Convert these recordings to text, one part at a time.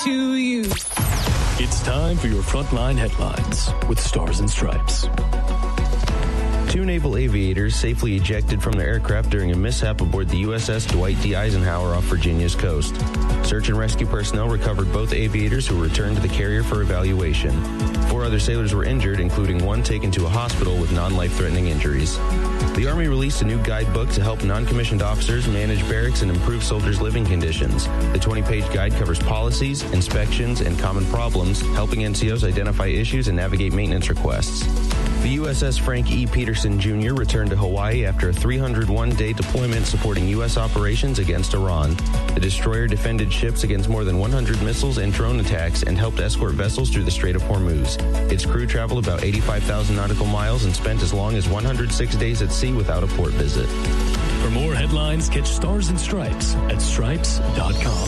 to you. It's time for your Frontline Headlines with Stars and Stripes. 2 naval aviators safely ejected from their aircraft during a mishap aboard the USS Dwight D. Eisenhower off Virginia's coast. Search and rescue personnel recovered both aviators who were returned to the carrier for evaluation. 4 other sailors were injured, including 1 taken to a hospital with non-life-threatening injuries. The Army released a new guidebook to help non-commissioned officers manage barracks and improve soldiers' living conditions. The 20-page guide covers policies, inspections, and common problems, helping NCOs identify issues and navigate maintenance requests. The USS Frank E. Peterson Jr. returned to Hawaii after a 301-day deployment supporting U.S. operations against Iran. The destroyer defended ships against more than 100 missiles and drone attacks and helped escort vessels through the Strait of Hormuz. Its crew traveled about 85,000 nautical miles and spent as long as 106 days at sea without a port visit. For more headlines, catch Stars and Stripes at stripes.com.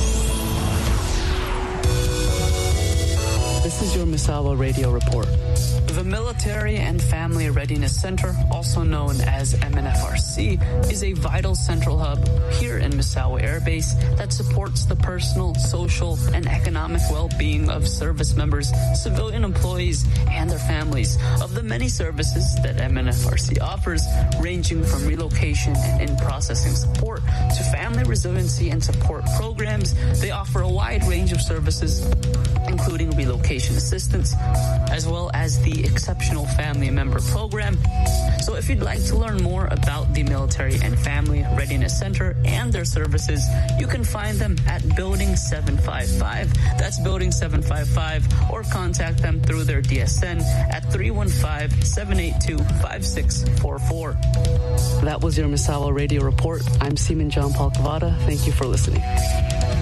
This is your Misawa Radio Report. The Military and Family Readiness Center, also known as MNFRC, is a vital central hub here in Misawa Air Base that supports the personal, social, and economic well-being of service members, civilian employees, and their families. Of the many services that MNFRC offers, ranging from relocation and in-processing support to family resiliency and support programs, they offer a wide range of services, including relocation assistance, as well as the Exceptional Family Member Program. So if you'd like to learn more about the Military and Family Readiness Center and their services, you can find them at Building 755. That's Building 755, or contact them through their DSN at 315-782-5644. That was your Misawa Radio Report. I'm Seaman John Paul Cavada. Thank you for listening.